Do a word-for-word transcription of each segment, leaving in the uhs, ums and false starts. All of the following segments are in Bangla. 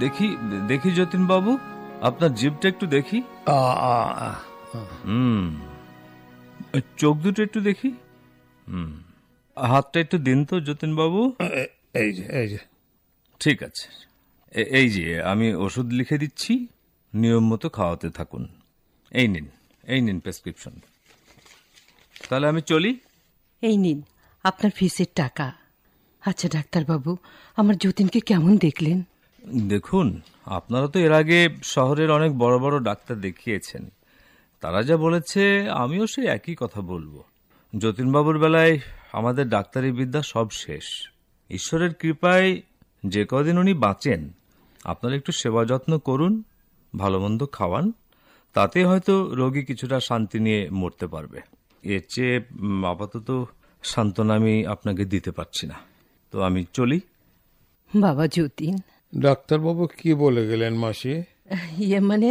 দেখি দেখি যতীন বাবু, আপনার জিভটা একটু দেখি। হুম, চোখ দুটো একটু দেখি। হুম, হাতটা একটু দিন তো যতীন বাবু। এই যে এই যে ঠিক আছে, এই যে আমি ওষুধ লিখে দিচ্ছি, নিয়ম মতো খাওয়াতে থাকুন। এই নিন, এই নিন প্রেসক্রিপশন। তাহলে আমি চলি। এই নিন আপনার ফিসের টাকা। আচ্ছা ডাক্তারবাবু, আমার যতীনকে কেমন দেখলেন? দেখুন, আপনারা তো এর আগে শহরের অনেক বড় বড় ডাক্তার দেখিয়েছেন, তারা যা বলেছে আমিও সেই একই কথা বলবো। যতীনবাবুর বেলায় আমাদের ডাক্তারি বিদ্যা সব শেষ। ঈশ্বরের কৃপায় যে কদিন উনি বাঁচেন, আপনারা একটু সেবা যত্ন করুন, ভালো মন্দ খাওয়ান, তাতে হয়তো রোগী কিছুটা শান্তি নিয়ে মরতে পারবে। এর চেয়ে আপাতত সান্ত্বনা আমি আপনাকে দিতে পারছি না। তো আমি চলি। বাবা যতীন। ডাক্তারবাবু কি বলে গেলেন মাসি? ইয়ে মানে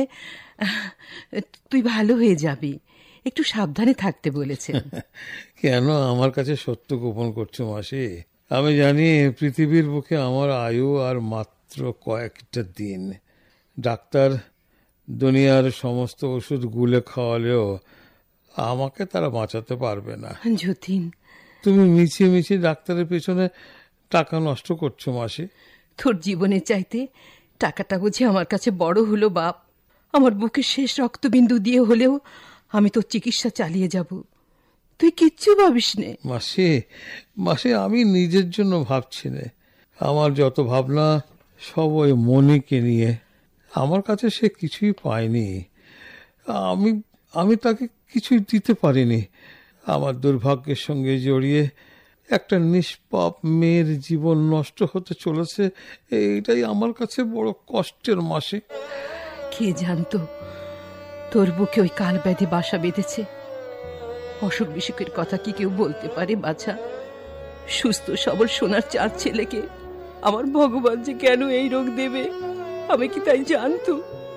তুই ভালো হয়ে যাবি, একটু সাবধানে থাকতে বলেছে। কেন আমার কাছে সত্য গোপন করছো মাসি? আমি জানি পৃথিবীর বুকে আমার আয়ু আর মাত্র কয়েকটা দিন। ডাক্তার দুনিয়ার সমস্ত ওষুধ গুলে খাওয়ালেও আমাকে তারা বাঁচাতে পারবে না। যতীন, তুমি মিছিয়ে মিছিয়ে ডাক্তারের পেছনে টাকা নষ্ট করছো মাসি। তোর জীবনের চাইতে টাকাটা বুঝি আমার কাছে বড় হলো বাপ। আমার বুকের শেষ রক্তবিন্দু দিয়ে হলেও আমি তোর চিকিৎসা চালিয়ে যাব, তুই কিচ্ছু ভাবিস নে। মাসি মাসি আমি নিজের জন্য ভাবছি না, আমার যত ভাবনা সব ওই মনিকে নিয়ে। আমার কাছে সে কিছুই পায়নি, আমি আমি তাকে কিছুই দিতে পারিনি। আমার দুর্ভাগ্যের সঙ্গে জড়িয়ে একটা নিষ্পাপ মেয়ের জীবন নষ্ট হতে চলেছে, এইটাই আমার কাছে বড় কষ্টের মাসি। কে জানতো তোর বুকে ওই কাল ব্যাধি বাসা বেঁধেছে? অসুখ বিসুখের কথা কি কেউ বলতে পারে বাছা? সুস্থ সবল সোনার চার ছেলেকে আমার ভগবান যে কেন এই রোগ দেবে, আমি কি তাই জানতো?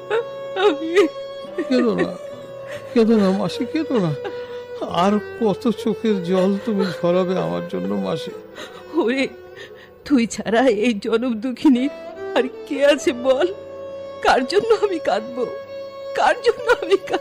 কেঁদো না, কেঁদো না মাসি, কেঁদো না। আর কত চোখের জল তুমি ঝরাবে আমার জন্য মাসি? ওরে, তুই ছাড়া এই জনম দুঃখিনী আর কে আছে বল? কার জন্য আমি কাঁদবো? কার জন্য আমি কাঁদবো?